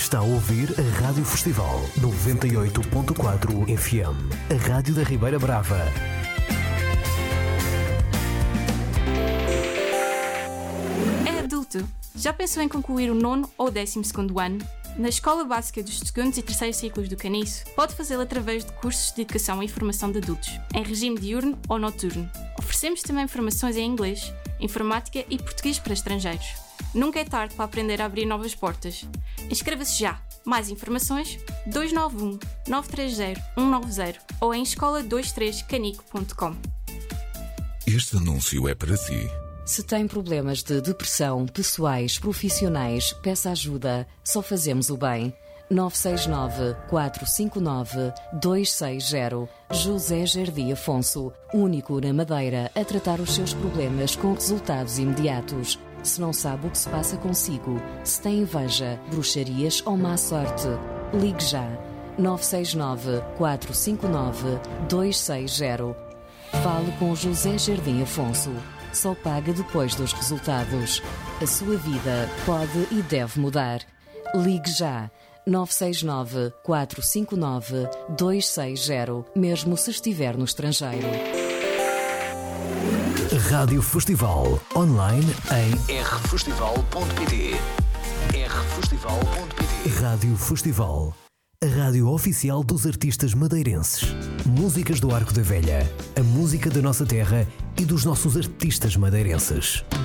Está a ouvir a Rádio Festival 98.4 FM, a rádio da Ribeira Brava. É adulto. Já pensou em concluir o 9º ou 12º ano? Na Escola Básica dos 2º e 3º ciclos do Caniço, pode fazê-lo através de cursos de educação e formação de adultos, em regime diurno ou noturno. Oferecemos também formações em inglês, informática e português para estrangeiros. Nunca é tarde para aprender a abrir novas portas. Inscreva-se já! Mais informações 291 930 190 ou em escola23canico.com. Este anúncio é para si. Se tem problemas de depressão, pessoais, profissionais, peça ajuda. Só fazemos o bem. 969-459-260. José Jardim Afonso, único na Madeira a tratar os seus problemas com resultados imediatos. Se não sabe o que se passa consigo, se tem inveja, bruxarias ou má sorte, ligue já. 969-459-260. Fale com José Jardim Afonso. Só paga depois dos resultados. A sua vida pode e deve mudar. Ligue já. 969-459-260, mesmo se estiver no estrangeiro. Rádio Festival, online em rfestival.pt. rfestival.pt. Rádio Festival, a rádio oficial dos artistas madeirenses. Músicas do Arco da Velha, a música da nossa terra e dos nossos artistas madeirenses.